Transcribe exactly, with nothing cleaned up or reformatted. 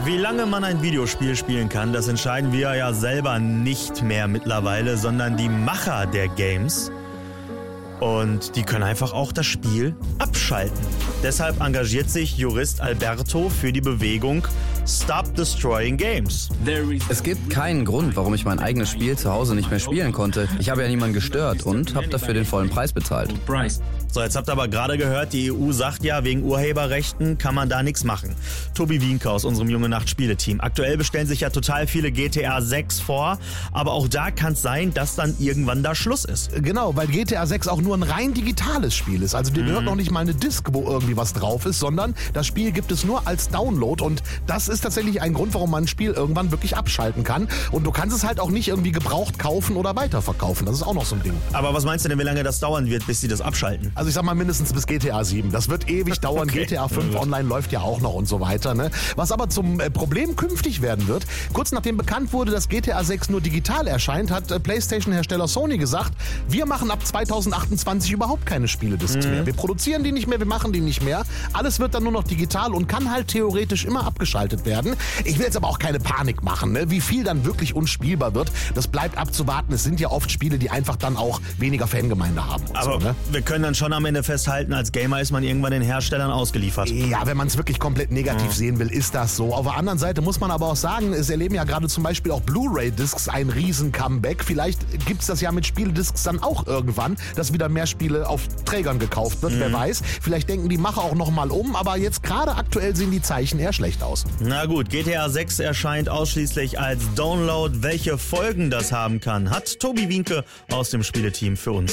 Wie lange man ein Videospiel spielen kann, das entscheiden wir ja selber nicht mehr mittlerweile, sondern die Macher der Games. Und die können einfach auch das Spiel abschalten. Deshalb engagiert sich Jurist Alberto für die Bewegung Stop Destroying Games. Es gibt keinen Grund, warum ich mein eigenes Spiel zu Hause nicht mehr spielen konnte. Ich habe ja niemanden gestört und habe dafür den vollen Preis bezahlt. So, jetzt habt ihr aber gerade gehört, die E U sagt ja, wegen Urheberrechten kann man da nichts machen. Tobi Wienke aus unserem Junge Nacht Spiele-Team. Aktuell bestellen sich ja total viele G T A sechs vor, aber auch da kann es sein, dass dann irgendwann da Schluss ist. Genau, weil G T A sechs auch nur ein rein digitales Spiel ist. Also dir gehört noch nicht mal eine Disc, wo irgendwie was drauf ist, sondern das Spiel gibt es nur als Download und das ist tatsächlich ein Grund, warum man ein Spiel irgendwann wirklich abschalten kann. Und du kannst es halt auch nicht irgendwie gebraucht kaufen oder weiterverkaufen. Das ist auch noch so ein Ding. Aber was meinst du denn, wie lange das dauern wird, bis sie das abschalten? Also ich sag mal mindestens bis G T A sieben. Das wird ewig dauern. Okay. G T A fünf Online läuft ja auch noch und so weiter. Ne? Was aber zum äh, Problem künftig werden wird, kurz nachdem bekannt wurde, dass G T A sechs nur digital erscheint, hat äh, PlayStation-Hersteller Sony gesagt, wir machen ab zweitausendachtundzwanzig überhaupt keine Spielediscs mhm. mehr. Wir produzieren die nicht mehr, wir machen die nicht mehr. Alles wird dann nur noch digital und kann halt theoretisch immer abgeschaltet werden. Ich will jetzt aber auch keine Panik machen, ne? Wie viel dann wirklich unspielbar wird, das bleibt abzuwarten. Es sind ja oft Spiele, die einfach dann auch weniger Fangemeinde haben. Und aber so, ne? wir können dann schon am Ende festhalten, als Gamer ist man irgendwann den Herstellern ausgeliefert. Ja, wenn man es wirklich komplett negativ mhm. sehen will, ist das so. Auf der anderen Seite muss man aber auch sagen, es erleben ja gerade zum Beispiel auch Blu-ray-Discs ein Riesen-Comeback. Vielleicht gibt es das ja mit Spielediscs dann auch irgendwann, dass wieder mehr Spiele auf Trägern gekauft wird. Mhm. Wer weiß, vielleicht denken die Macher auch nochmal um, aber jetzt gerade aktuell sehen die Zeichen eher schlecht aus. Na gut, G T A sechs erscheint ausschließlich als Download. Welche Folgen das haben kann, hat Tobi Wienke aus dem Spieleteam für uns